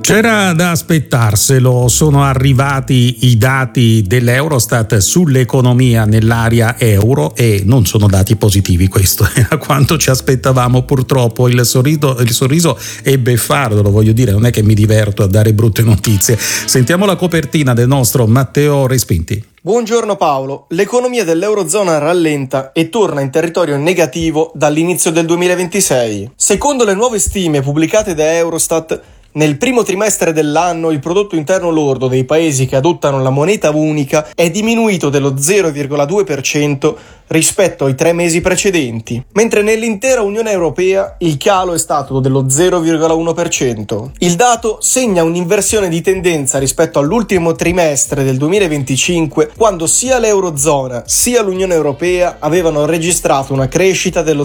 C'era da aspettarselo, sono arrivati i dati dell'Eurostat sull'economia nell'area euro e non sono dati positivi, questo è a quanto ci aspettavamo. Purtroppo il sorriso è beffardo, lo voglio dire, non è che mi diverto a dare brutte notizie. Sentiamo la copertina del nostro Matteo Respinti. Buongiorno Paolo, l'economia dell'Eurozona rallenta e torna in territorio negativo dall'inizio del 2026. Secondo le nuove stime pubblicate da Eurostat, nel primo trimestre dell'anno il prodotto interno lordo dei paesi che adottano la moneta unica è diminuito dello 0,2% rispetto ai 3 mesi precedenti, mentre nell'intera Unione Europea il calo è stato dello 0,1%. Il dato segna un'inversione di tendenza rispetto all'ultimo trimestre del 2025, quando sia l'Eurozona sia l'Unione Europea avevano registrato una crescita dello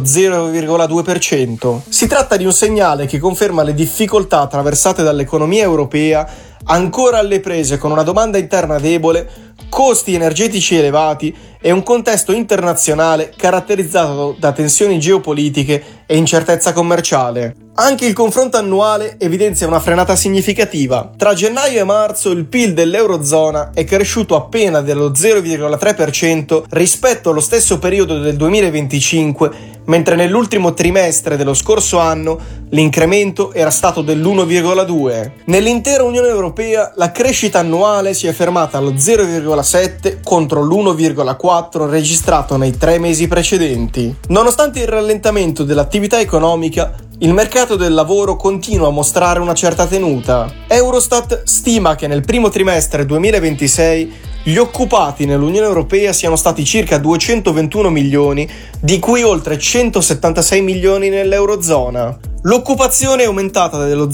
0,2%. Si tratta di un segnale che conferma le difficoltà attraversate dall'economia europea, ancora alle prese con una domanda interna debole, costi energetici elevati e un contesto internazionale caratterizzato da tensioni geopolitiche e incertezza commerciale. Anche il confronto annuale evidenzia una frenata significativa. Tra gennaio e marzo il PIL dell'Eurozona è cresciuto appena dello 0,3% rispetto allo stesso periodo del 2025, mentre nell'ultimo trimestre dello scorso anno l'incremento era stato dell'1,2%. Nell'intera Unione Europea la crescita annuale si è fermata allo 0,7% contro l'1,4% registrato nei 3 mesi precedenti. Nonostante il rallentamento dell'attività economica, il mercato del lavoro continua a mostrare una certa tenuta. Eurostat stima che nel primo trimestre 2026 gli occupati nell'Unione Europea siano stati circa 221 milioni, di cui oltre 176 milioni nell'Eurozona. L'occupazione è aumentata dello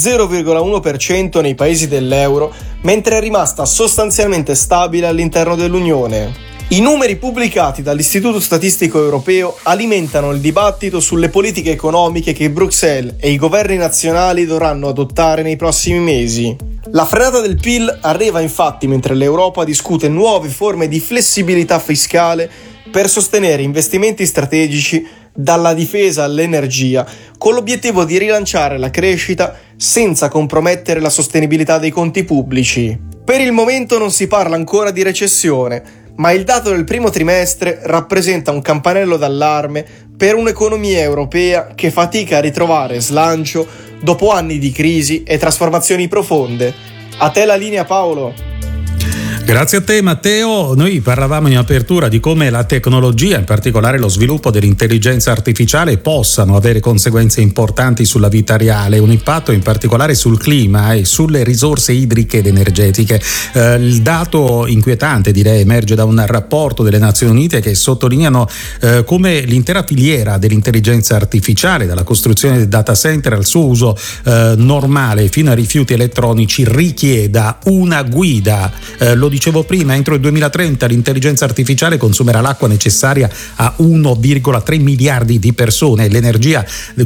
0,1% nei paesi dell'euro, mentre è rimasta sostanzialmente stabile all'interno dell'Unione. I numeri pubblicati dall'Istituto Statistico Europeo alimentano il dibattito sulle politiche economiche che Bruxelles e i governi nazionali dovranno adottare nei prossimi mesi. La frenata del PIL arriva infatti mentre l'Europa discute nuove forme di flessibilità fiscale per sostenere investimenti strategici dalla difesa all'energia, con l'obiettivo di rilanciare la crescita senza compromettere la sostenibilità dei conti pubblici. Per il momento non si parla ancora di recessione, ma il dato del primo trimestre rappresenta un campanello d'allarme per un'economia europea che fatica a ritrovare slancio dopo anni di crisi e trasformazioni profonde. A te la linea, Paolo. Grazie a te Matteo. Noi parlavamo in apertura di come la tecnologia, in particolare lo sviluppo dell'intelligenza artificiale, possano avere conseguenze importanti sulla vita reale, un impatto in particolare sul clima e sulle risorse idriche ed energetiche. Il dato inquietante, direi, emerge da un rapporto delle Nazioni Unite che sottolineano come l'intera filiera dell'intelligenza artificiale, dalla costruzione del data center al suo uso normale fino ai rifiuti elettronici, richieda una guida. Lo dicevo prima, entro il 2030 l'intelligenza artificiale consumerà l'acqua necessaria a 1,3 miliardi di persone, l'energia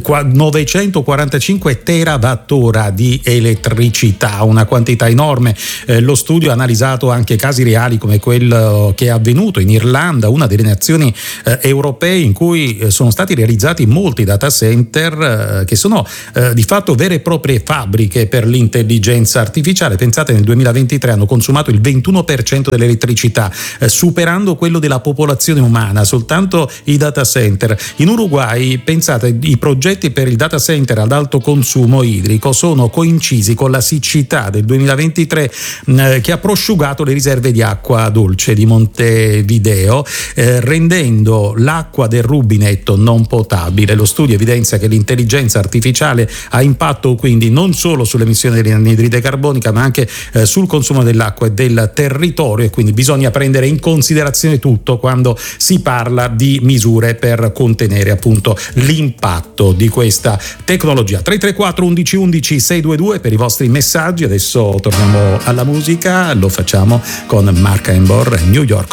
945 terawattora di elettricità, una quantità enorme. Lo studio ha analizzato anche casi reali come quello che è avvenuto in Irlanda, una delle nazioni europee in cui sono stati realizzati molti data center che sono di fatto vere e proprie fabbriche per l'intelligenza artificiale. Pensate, nel 2023 hanno consumato il 21% dell'elettricità, superando quello della popolazione umana, soltanto i data center. In Uruguay, pensate, i progetti per il data center ad alto consumo idrico sono coincisi con la siccità del 2023 che ha prosciugato le riserve di acqua dolce di Montevideo, rendendo l'acqua del rubinetto non potabile. Lo studio evidenzia che l'intelligenza artificiale ha impatto quindi non solo sull'emissione dell'anidride carbonica, ma anche sul consumo dell'acqua e del territorio, e quindi bisogna prendere in considerazione tutto quando si parla di misure per contenere appunto l'impatto di questa tecnologia. 334 11 11 622 per i vostri messaggi. Adesso torniamo alla musica, lo facciamo con Mark Embor, New York.